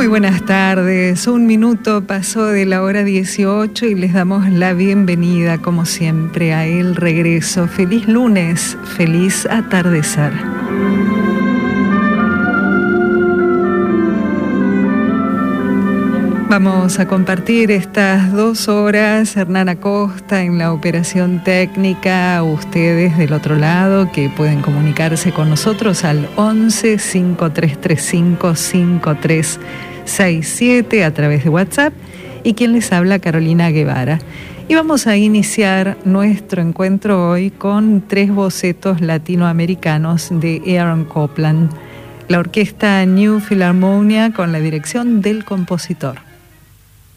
Muy buenas tardes, 1 minuto pasó de la hora 18 y les damos la bienvenida, como siempre, a El Regreso. Feliz lunes, feliz atardecer. Vamos a compartir estas 2 horas, Hernán Acosta en la operación técnica, ustedes del otro lado que pueden comunicarse con nosotros al 11 5335 5367 a través de WhatsApp, y quien les habla, Carolina Guevara. Y vamos a iniciar nuestro encuentro hoy con 3 bocetos latinoamericanos de Aaron Copland, la orquesta New Philharmonia con la dirección del compositor.